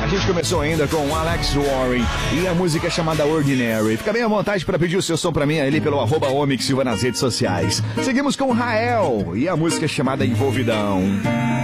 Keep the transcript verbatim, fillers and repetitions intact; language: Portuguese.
gente começou ainda com Alex Warren e a música é chamada Ordinary. Fica bem à vontade para pedir o seu som para mim ali pelo arroba Omix Silva nas redes sociais. Seguimos com Rael e a música é chamada Envolvidão.